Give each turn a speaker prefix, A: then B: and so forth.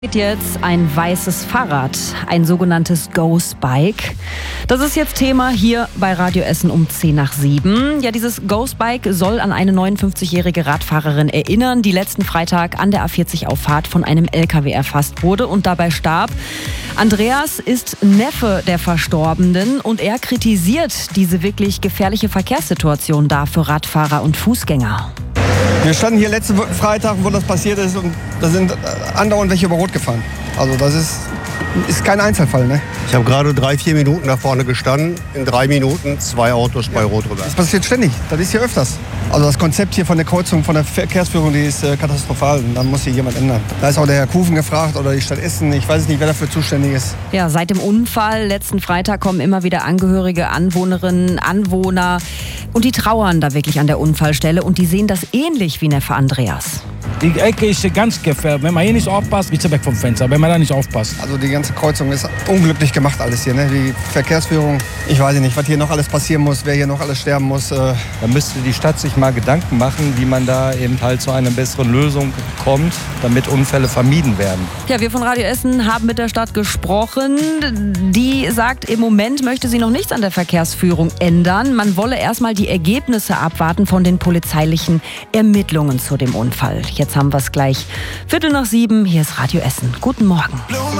A: Jetzt ein weißes Fahrrad, ein sogenanntes Ghost Bike. Das ist jetzt Thema hier bei Radio Essen um 6:10. Ja, dieses Ghost Bike soll an eine 59-jährige Radfahrerin erinnern, die letzten Freitag an der A40-Auffahrt von einem LKW erfasst wurde und dabei starb. Andreas ist Neffe der Verstorbenen und er kritisiert diese wirklich gefährliche Verkehrssituation da für Radfahrer und Fußgänger.
B: Wir standen hier letzten Freitag, wo das passiert ist, und da sind andauernd welche über Rot gefahren. Also das ist kein Einzelfall, ne?
C: Ich habe gerade 3-4 Minuten da vorne gestanden. In 3 Minuten 2 Autos bei Rot rüber.
B: Das passiert ständig, das ist hier öfters. Also das Konzept hier von der Kreuzung, von der Verkehrsführung, die ist katastrophal. Und dann muss hier jemand ändern. Da ist auch der Herr Kufen gefragt oder die Stadt Essen. Ich weiß nicht, wer dafür zuständig ist.
A: Ja, seit dem Unfall letzten Freitag kommen immer wieder Angehörige, Anwohnerinnen, Anwohner. Und die trauern da wirklich an der Unfallstelle und die sehen das ähnlich wie Neffe Andreas.
D: Die Ecke ist ganz gefährlich. Wenn man hier nicht aufpasst, bist du weg vom Fenster, wenn man da nicht aufpasst.
B: Also die ganze Kreuzung ist unglücklich gemacht alles hier, ne? Die Verkehrsführung, ich weiß nicht, was hier noch alles passieren muss, wer hier noch alles sterben muss.
E: Da müsste die Stadt sich mal Gedanken machen, wie man da eben halt zu einer besseren Lösung kommt, damit Unfälle vermieden werden.
A: Ja, wir von Radio Essen haben mit der Stadt gesprochen. Die sagt, im Moment möchte sie noch nichts an der Verkehrsführung ändern. Man wolle erstmal die Ergebnisse abwarten von den polizeilichen Ermittlungen zu dem Unfall. Jetzt haben wir es gleich 6:15. Hier ist Radio Essen. Guten Morgen.